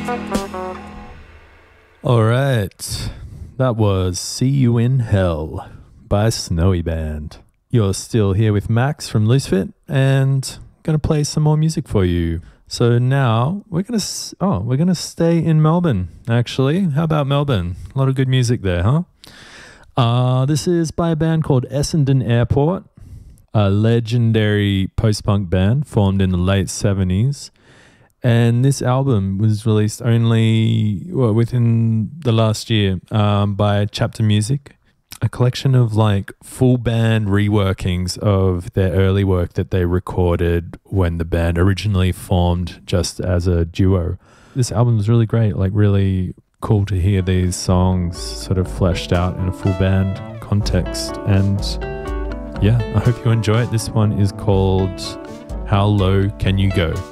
All right, that was See You in Hell by Snowy Band. You're still here with Max from Loosefit, and I'm going to play some more music for you. So now we're going to stay in Melbourne, actually. How about Melbourne? A lot of good music there, huh? This is by a band called Essendon Airport, a legendary post-punk band formed in the late 70s. And this album was released only within the last year by Chapter Music, a collection of like full band reworkings of their early work that they recorded when the band originally formed just as a duo. This album is really great, like really cool to hear these songs sort of fleshed out in a full band context. And yeah, I hope you enjoy it. This one is called How Low Can You Go?